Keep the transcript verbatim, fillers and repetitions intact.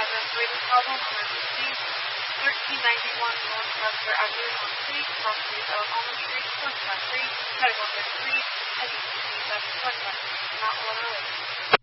address rating problem, emergency, thirteen ninety-one North Webster Avenue, North Street, property of Almond Street, twenty-five three, medical care three, and seven twenty-five, not one oh eight.